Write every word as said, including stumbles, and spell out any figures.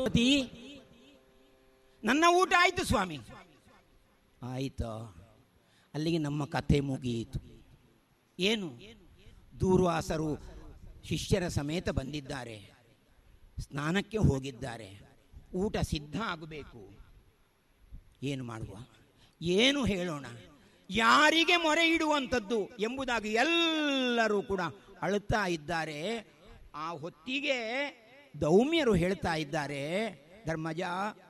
ಪತಿ, ನನ್ನ ಊಟ ಆಯಿತು ಸ್ವಾಮಿ. ಆಯಿತು, ಅಲ್ಲಿಗೆ ನಮ್ಮ ಕಥೆ ಮುಗಿಯಿತು. ಏನು? ದೂರ್ವಾಸರು ಶಿಷ್ಯರ ಸಮೇತ ಬಂದಿದ್ದಾರೆ, ಸ್ನಾನಕ್ಕೆ ಹೋಗಿದ್ದಾರೆ, ಊಟ ಸಿದ್ಧ ಆಗಬೇಕು. ಏನು ಮಾಡುವ, ಏನು ಹೇಳೋಣ, ಯಾರಿಗೆ ಮೊರೆ ಇಡುವಂಥದ್ದು ಎಂಬುದಾಗಿ ಎಲ್ಲರೂ ಕೂಡ ಅಳುತ್ತಾ ಇದ್ದಾರೆ. ಆ ಹೊತ್ತಿಗೆ ದೌಮ್ಯರು ಹೇಳ್ತಾ ಇದ್ದಾರೆ, ಧರ್ಮಜ